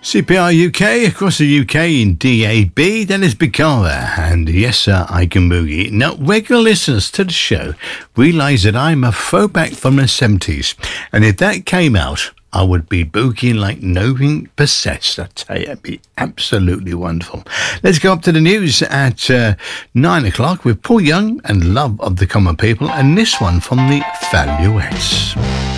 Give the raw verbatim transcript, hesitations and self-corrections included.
C P R U K, across the U K in D A B, Dennis Bicala, and yes sir, I Can Boogie. Now, regular listeners to the show realise that I'm a throwback from the seventies, and if that came out, I would be boogieing like nothing possessed. I tell you, it'd be absolutely wonderful. Let's go up to the news at uh, nine o'clock with Paul Young and Love of the Common People, and this one from the Valuettes.